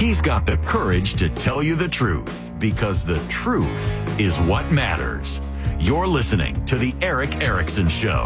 He's got the courage to tell you the truth, because the truth is what matters. You're listening to The Erick Erickson Show.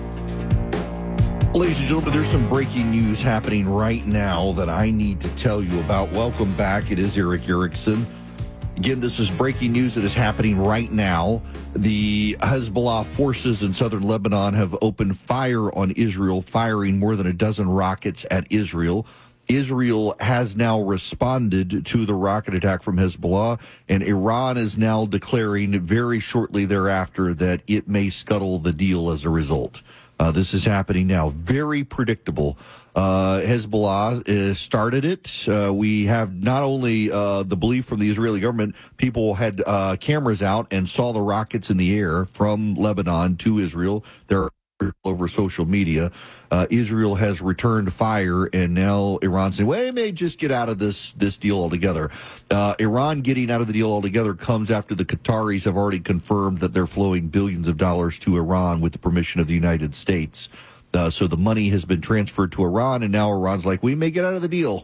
Ladies and gentlemen, there's some breaking news happening right now that I need to tell you about. Welcome back. It is Erick Erickson. Again, this is breaking news that is happening right now. The Hezbollah forces in southern Lebanon have opened fire on Israel, firing more than a dozen rockets at Israel. Israel has now responded to the rocket attack from Hezbollah, and Iran is now declaring very shortly thereafter that it may scuttle the deal as a result. This is happening now. Very predictable. Hezbollah started it. We have not only the belief from the Israeli government, people had cameras out and saw the rockets in the air from Lebanon to Israel. They're over social media. Israel has returned fire, and now Iran's saying, well, they may just get out of this deal altogether. Iran getting out of the deal altogether comes after the Qataris have already confirmed that they're flowing billions of dollars to Iran with the permission of the United States. So the money has been transferred to Iran, and now Iran's like, we may get out of the deal.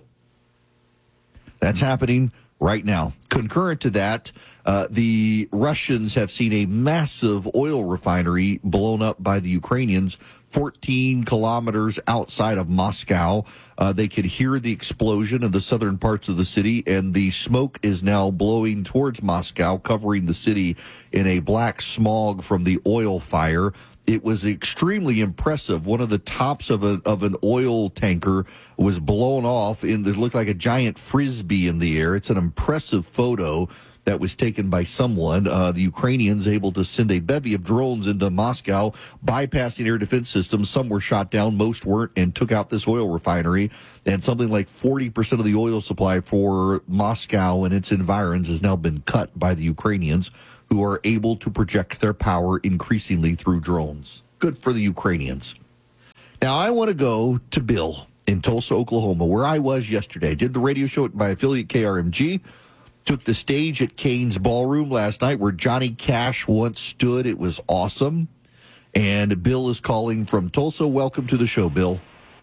That's happening right now. Concurrent to that, the Russians have seen a massive oil refinery blown up by the Ukrainians 14 kilometers outside of Moscow. They could hear the explosion in the southern parts of the city, and the smoke is now blowing towards Moscow, covering the city in a black smog from the oil fire. It was extremely impressive. One of the tops of an oil tanker was blown off. It looked like a giant frisbee in the air. It's an impressive photo that was taken by someone. The Ukrainians able to send a bevy of drones into Moscow, bypassing air defense systems. Some were shot down, most weren't, and took out this oil refinery. And something like 40% of the oil supply for Moscow and its environs has now been cut by the Ukrainians, who are able to project their power increasingly through drones. Good for the Ukrainians. Now, I want to go to Bill in Tulsa, Oklahoma, where I was yesterday. Did the radio show at my affiliate KRMG. Took the stage at Kane's Ballroom last night, where Johnny Cash once stood. It was awesome. And Bill is calling from Tulsa. Welcome to the show, Bill.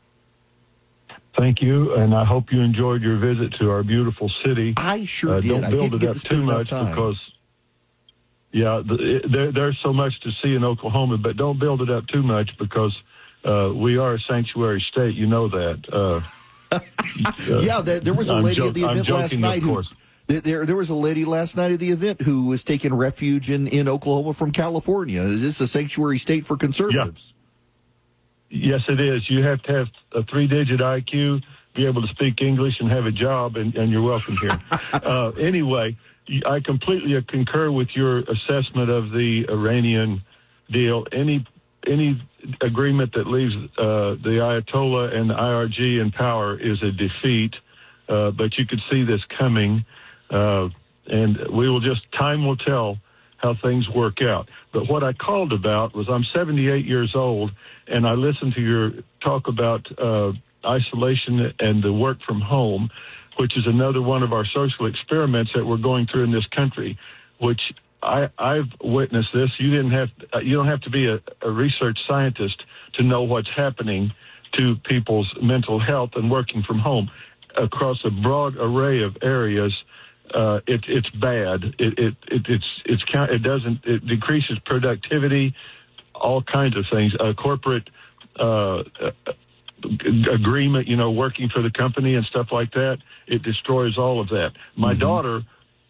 Thank you, and I hope you enjoyed your visit to our beautiful city. I sure did. Don't build it up too much because... Yeah, there's so much to see in Oklahoma, but don't build it up too much because we are a sanctuary state. You know that. Yeah, there was a lady at the event last night. There was a lady last night at the event who was taking refuge in Oklahoma from California. Is this a sanctuary state for conservatives? Yeah. Yes, it is. You have to have a 3-digit IQ, be able to speak English, and have a job, and you're welcome here. Anyway, I completely concur with your assessment of the Iranian deal. Any agreement that leaves the Ayatollah and the IRG in power is a defeat, but you could see this coming, and time will tell how things work out. But what I called about was I'm 78 years old, and I listened to your talk about isolation and the work from home, which is another one of our social experiments that we're going through in this country, which I've witnessed this. You don't have to be a research scientist to know what's happening to people's mental health and working from home across a broad array of areas. It's bad. It decreases productivity, all kinds of things. Corporate agreement, working for the company and stuff like that. It destroys all of that. My daughter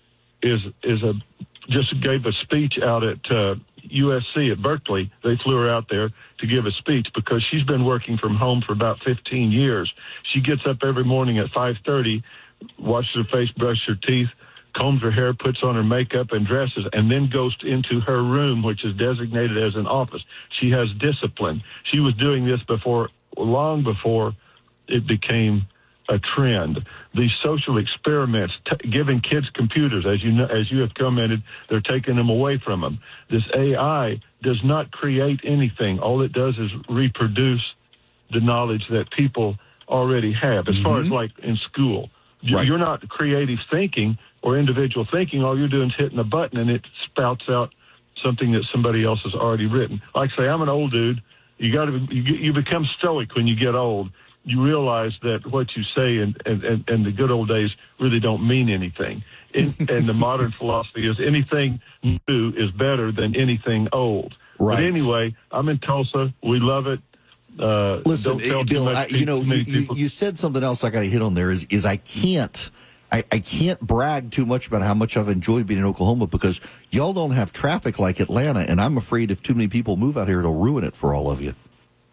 just gave a speech out at USC at Berkeley. They flew her out there to give a speech because she's been working from home for about 15 years. She gets up every morning at 5:30, washes her face, brushes her teeth, combs her hair, puts on her makeup and dresses, and then goes into her room, which is designated as an office. She has discipline. She was doing this long before it became a trend. These social experiments, giving kids computers, as you have commented, they're taking them away from them. This AI does not create anything. All it does is reproduce the knowledge that people already have. As far as like in school, you're not creative thinking or individual thinking. All you're doing is hitting a button and it spouts out something that somebody else has already written. Like say, I'm an old dude. You become stoic when you get old. you realize that what you say in the good old days really don't mean anything. And the modern philosophy is anything new is better than anything old. Right. But anyway, I'm in Tulsa. We love it. Listen, don't tell Bill, too much people. you said something else I got to hit on there is I can't brag too much about how much I've enjoyed being in Oklahoma because y'all don't have traffic like Atlanta, and I'm afraid if too many people move out here, it'll ruin it for all of you.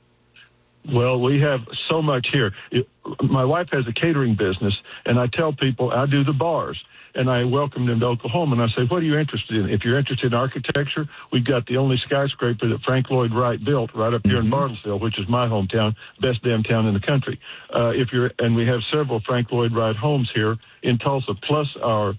Well, we have so much here. My wife has a catering business, and I tell people I do the bars, and I welcome them to Oklahoma, and I say, what are you interested in? If you're interested in architecture, we've got the only skyscraper that Frank Lloyd Wright built right up here in Bartlesville, which is my hometown, best damn town in the country. And we have several Frank Lloyd Wright homes here in Tulsa, plus our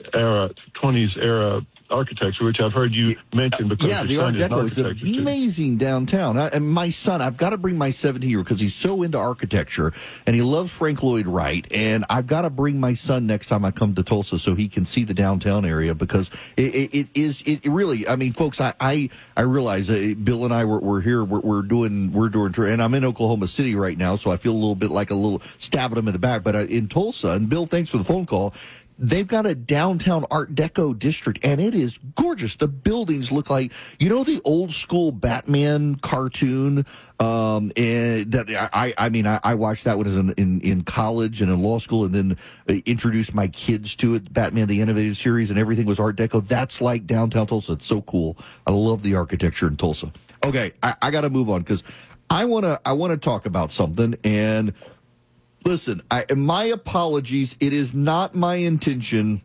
20s era architecture, which I've heard you mention because the Art Deco is too. amazing downtown. And my son, I've got to bring my 17-year-old because he's so into architecture and he loves Frank Lloyd Wright. And I've got to bring my son next time I come to Tulsa so he can see the downtown area because it really. I mean, folks, I realize Bill and I we're here. We're doing, and I'm in Oklahoma City right now, so I feel a little bit like a little stab at him in the back. But in Tulsa, and Bill, thanks for the phone call. They've got a downtown Art Deco district, and it is gorgeous. The buildings look like, the old school Batman cartoon. And that I watched that one in college and in law school, and then introduced my kids to it. Batman the Animated Series, and everything was Art Deco. That's like downtown Tulsa. It's so cool. I love the architecture in Tulsa. Okay, I got to move on because I want to talk about something. And listen, my apologies. It is not my intention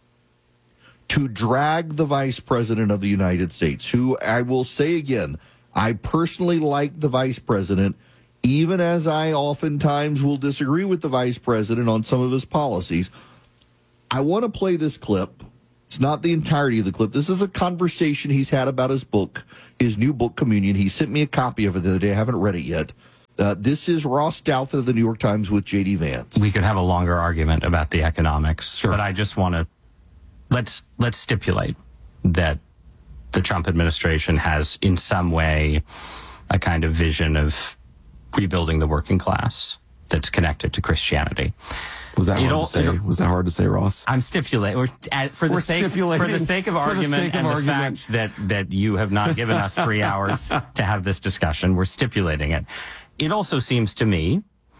to drag the Vice President of the United States, who I will say again, I personally like the Vice President, even as I oftentimes will disagree with the Vice President on some of his policies. I want to play this clip. It's not the entirety of the clip. This is a conversation he's had about his book, his new book, Communion. He sent me a copy of it the other day. I haven't read it yet. This is Ross Douthat of the New York Times with J.D. Vance. We could have a longer argument about the economics, but I just want to let's stipulate that the Trump administration has, in some way, a kind of vision of rebuilding the working class that's connected to Christianity. Was that hard to say? Was that hard to say, Ross? I'm stipulating for the sake of argument and the fact that you have not given us 3 hours to have this discussion. We're stipulating it. It also seems to me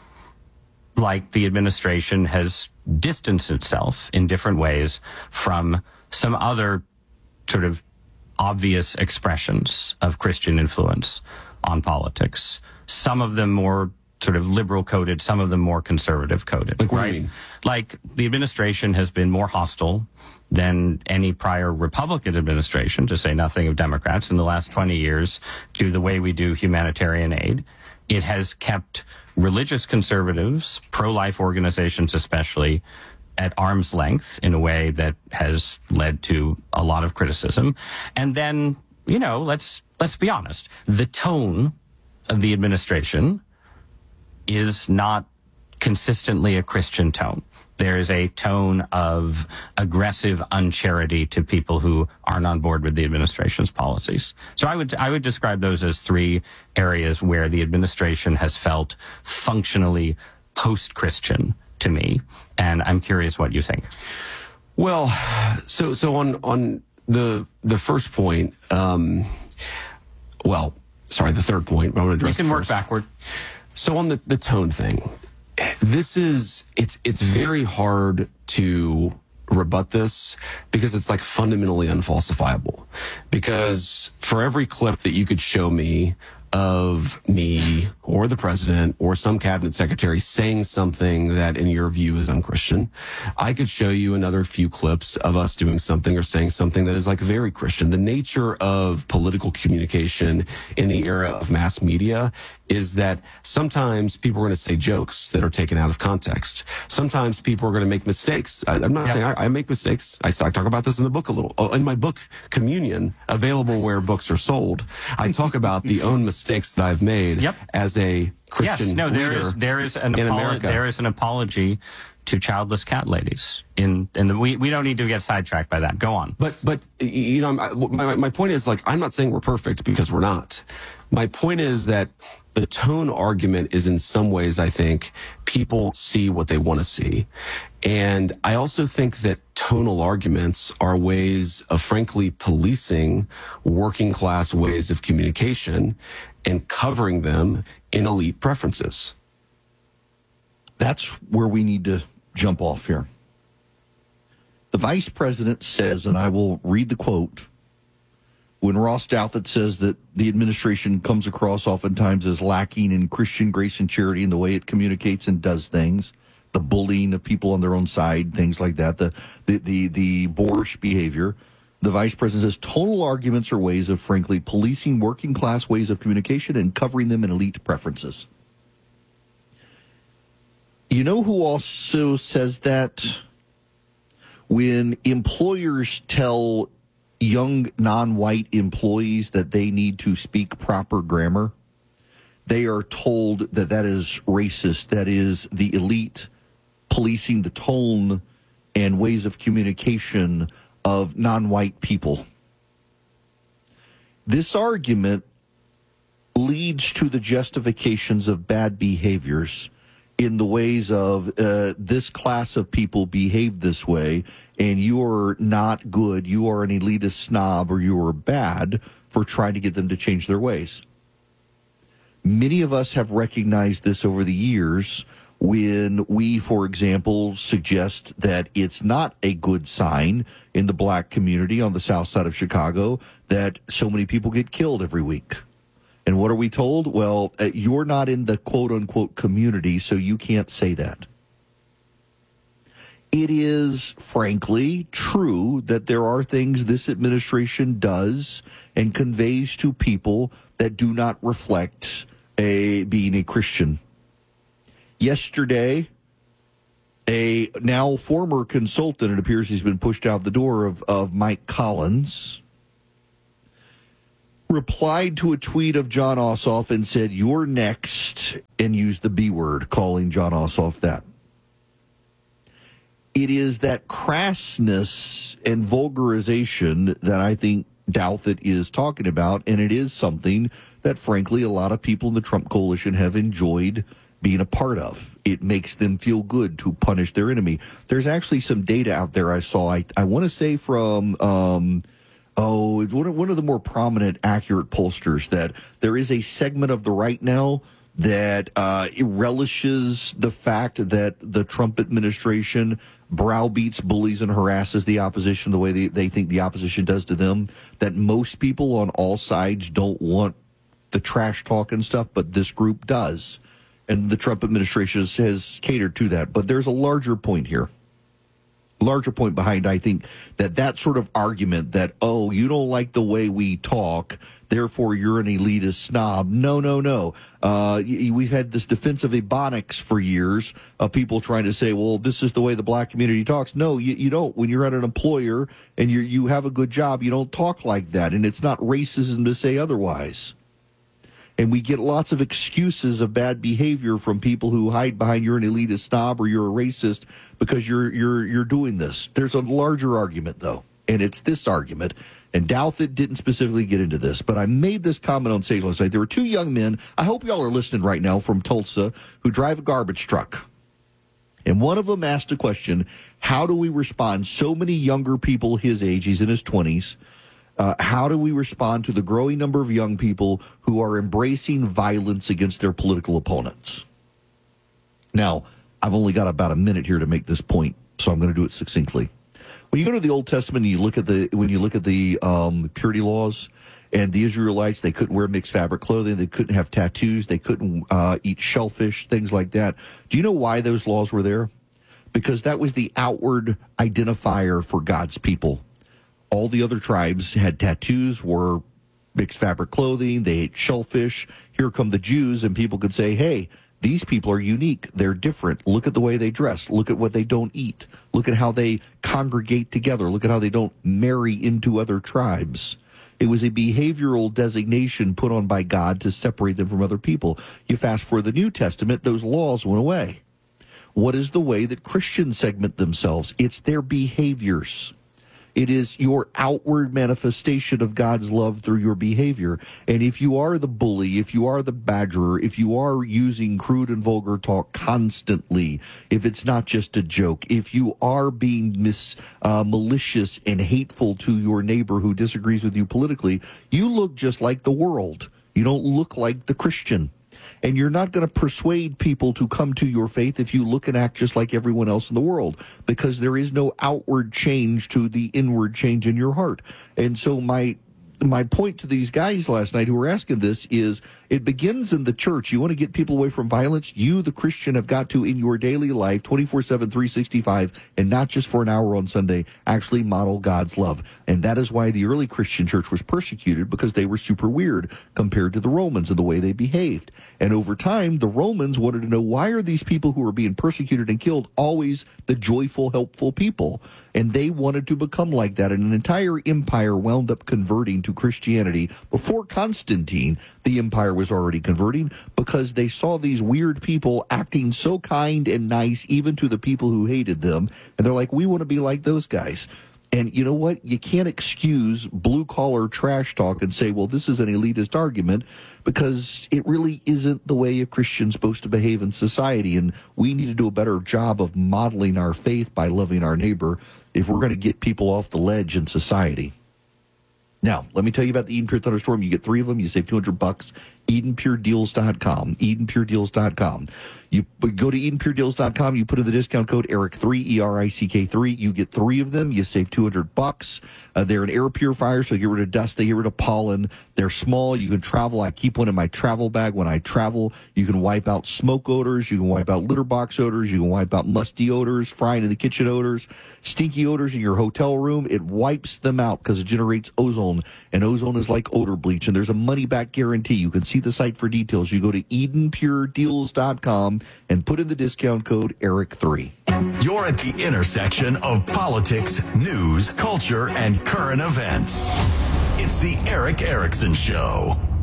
like the administration has distanced itself in different ways from some other sort of obvious expressions of Christian influence on politics. Some of them more sort of liberal coded, some of them more conservative coded. Like what do you mean? Like the administration has been more hostile than any prior Republican administration, to say nothing of Democrats, in the last 20 years to the way we do humanitarian aid. It has kept religious conservatives, pro-life organizations especially, at arm's length in a way that has led to a lot of criticism. And then, let's be honest, the tone of the administration is not consistently a Christian tone. There is a tone of aggressive uncharity to people who aren't on board with the administration's policies. So I would describe those as three areas where the administration has felt functionally post-Christian to me, and I'm curious what you think. Well, so on the first point, the third point, but I'm going to address. You can work backward. So on the tone thing, it's very hard to rebut this because it's like fundamentally unfalsifiable. Because for every clip that you could show me of me or the president or some cabinet secretary saying something that in your view is unchristian, I could show you another few clips of us doing something or saying something that is like very Christian. The nature of political communication in the era of mass media is that sometimes people are going to say jokes that are taken out of context. Sometimes people are going to make mistakes. I'm not saying I make mistakes. I talk about this in the book a little. In my book, Communion, available where books are sold, I talk about the own mistakes that I've made as a Christian leader there is an in America. There is an apology to childless cat ladies. We don't need to get sidetracked by that. Go on. But my point is, like, I'm not saying we're perfect because we're not. My point is that the tone argument is in some ways, I think, people see what they want to see. And I also think that tonal arguments are ways of frankly policing working class ways of communication and covering them in elite preferences. That's where we need to jump off here. The vice president says, and I will read the quote, when Ross Douthat says that the administration comes across oftentimes as lacking in Christian grace and charity in the way it communicates and does things, the bullying of people on their own side, things like that, the boorish behavior, the vice president says tonal arguments are ways of, frankly, policing working class ways of communication and covering them in elite preferences. You know who also says that? When employers tell young non-white employees that they need to speak proper grammar, they are told that that is racist. That is the elite policing the tone and ways of communication of non-white people. This argument leads to the justifications of bad behaviors in the ways of this class of people behave this way, and you are not good, you are an elitist snob, or you are bad for trying to get them to change their ways. Many of us have recognized this over the years when we, for example, suggest that it's not a good sign in the black community on the south side of Chicago that so many people get killed every week. And what are we told? Well, you're not in the quote-unquote community, so you can't say that. It is, frankly, true that there are things this administration does and conveys to people that do not reflect being a Christian. Yesterday, a now former consultant, it appears he's been pushed out the door, of Mike Collins, replied to a tweet of Jon Ossoff and said, "You're next," and used the B word, calling Jon Ossoff that. It is that crassness and vulgarization that I think Douthat is talking about, and it is something that, frankly, a lot of people in the Trump coalition have enjoyed being a part of. It makes them feel good to punish their enemy. There's actually some data out there I saw, I want to say from it's one of the more prominent, accurate pollsters, that there is a segment of the right now that relishes the fact that the Trump administration browbeats, bullies, and harasses the opposition the way they think the opposition does to them, that most people on all sides don't want the trash talk and stuff, but this group does. And the Trump administration has catered to that. But there's a larger point here. Larger point behind, I think, that sort of argument that, oh, you don't like the way we talk, therefore you're an elitist snob. No. We've had this defense of Ebonics for years of people trying to say, well, this is the way the black community talks. No, you don't. When you're at an employer and you have a good job, you don't talk like that. And it's not racism to say otherwise. And we get lots of excuses of bad behavior from people who hide behind you're an elitist snob or you're a racist because you're doing this. There's a larger argument, though, and it's this argument. And Douthat didn't specifically get into this, but I made this comment on stage last night. There were two young men, I hope y'all are listening right now, from Tulsa, who drive a garbage truck. And one of them asked a question, how do we respond? So many younger people his age, he's in his 20s, how do we respond to the growing number of young people who are embracing violence against their political opponents? Now, I've only got about a minute here to make this point, so I'm going to do it succinctly. When you go to the Old Testament and you look at the purity laws, and the Israelites, they couldn't wear mixed fabric clothing, they couldn't have tattoos, they couldn't eat shellfish, things like that. Do you know why those laws were there? Because that was the outward identifier for God's people. All the other tribes had tattoos, wore mixed fabric clothing, they ate shellfish. Here come the Jews, and people could say, hey, these people are unique. They're different. Look at the way they dress. Look at what they don't eat. Look at how they congregate together. Look at how they don't marry into other tribes. It was a behavioral designation put on by God to separate them from other people. You fast forward the New Testament, those laws went away. What is the way that Christians segment themselves? It's their behaviors. It is your outward manifestation of God's love through your behavior. And if you are the bully, if you are the badgerer, if you are using crude and vulgar talk constantly, if it's not just a joke, if you are being malicious and hateful to your neighbor who disagrees with you politically, you look just like the world. You don't look like the Christian. And you're not going to persuade people to come to your faith if you look and act just like everyone else in the world, because there is no outward change to the inward change in your heart. And so my point to these guys last night who were asking this is, it begins in the church. You want to get people away from violence? You, the Christian, have got to, in your daily life, 24/7, 365, and not just for an hour on Sunday, actually model God's love. And that is why the early Christian church was persecuted, because they were super weird compared to the Romans and the way they behaved. And over time, the Romans wanted to know, why are these people who are being persecuted and killed always the joyful, helpful people? And they wanted to become like that. And an entire empire wound up converting to Christianity. Before Constantine, the empire was already converting, because they saw these weird people acting so kind and nice, even to the people who hated them. And they're like, we want to be like those guys. And you know what? You can't excuse blue-collar trash talk and say, well, this is an elitist argument, because it really isn't the way a Christian's supposed to behave in society. And we need to do a better job of modeling our faith by loving our neighbor if we're going to get people off the ledge in society. Now, let me tell you about the Eden Pure Thunderstorm. You get 3 of them. You save $200. EdenPureDeals.com. EdenPureDeals.com. You go to EdenPureDeals.com. You put in the discount code ERIC3, ERICK3. You get 3 of them. You save $200. They're an air purifier, so they get rid of dust. They get rid of pollen. They're small. You can travel. I keep one in my travel bag when I travel. You can wipe out smoke odors. You can wipe out litter box odors. You can wipe out musty odors, frying in the kitchen odors, stinky odors in your hotel room. It wipes them out because it generates ozone, and ozone is like odor bleach, and there's a money-back guarantee. You can see the site for details. You go to EdenPureDeals.com and put in the discount code ERIC3. You're at the intersection of politics, news, culture, and current events. It's the Eric Erickson Show.